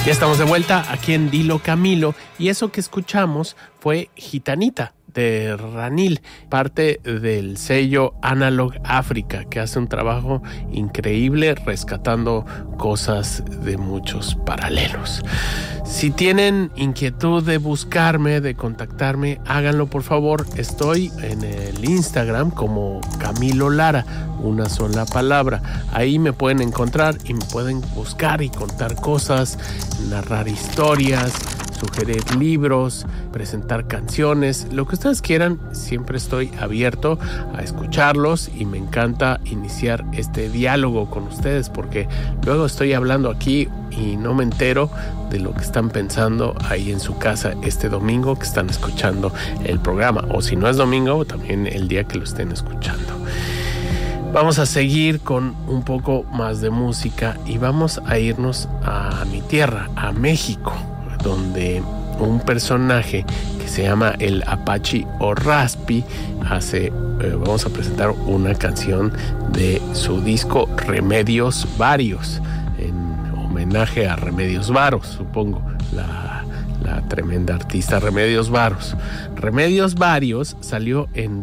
Ya estamos de vuelta aquí en Dilo Camilo y eso que escuchamos fue Gitanita de Ranil, parte del sello Analog África, que hace un trabajo increíble rescatando cosas de muchos paralelos. Si tienen inquietud de buscarme, de contactarme, háganlo por favor. Estoy en el Instagram como Camilo Lara, una sola palabra. Ahí me pueden encontrar y me pueden buscar y contar cosas, narrar historias, sugerir libros, presentar canciones, lo que ustedes quieran. Siempre estoy abierto a escucharlos y me encanta iniciar este diálogo con ustedes porque luego estoy hablando aquí y no me entero de lo que están pensando ahí en su casa este domingo que están escuchando el programa, o si no es domingo, también el día que lo estén escuchando. Vamos a seguir con un poco más de música y vamos a irnos a mi tierra, a México, donde un personaje que se llama el Apache O'Raspi vamos a presentar una canción de su disco Remedios Varios, en homenaje a Remedios Varos, supongo, la tremenda artista Remedios Varos. Remedios Varios salió en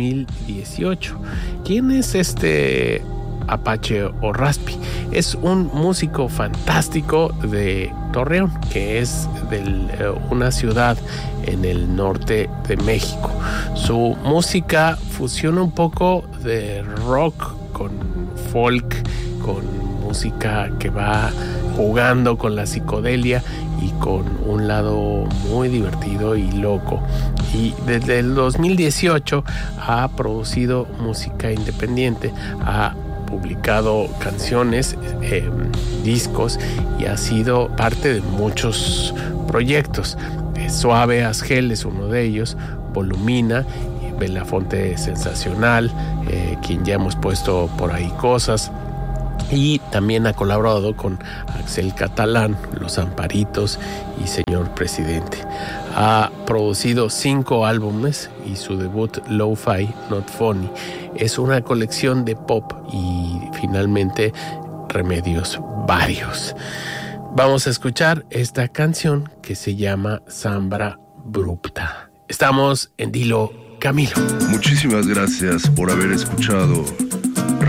2018. ¿Quién es este Apache O'Raspi? Es un músico fantástico de Torreón, que es una ciudad en el norte de México. Su música fusiona un poco de rock con folk, con música que va jugando con la psicodelia y con un lado muy divertido y loco. Y desde el 2018 ha producido música independiente, ha publicado canciones, discos, y ha sido parte de muchos proyectos. Suave Asgel es uno de ellos, Volumina, Belafonte Sensacional, quien ya hemos puesto por ahí cosas, y también ha colaborado con Axel Catalán, Los Amparitos y Señor Presidente. Ha producido 5 álbumes y su debut Lo-Fi Not Funny es una colección de pop y finalmente Remedios Varios. Vamos a escuchar esta canción que se llama Zambra Brupta. Estamos en Dilo Camilo. Muchísimas gracias por haber escuchado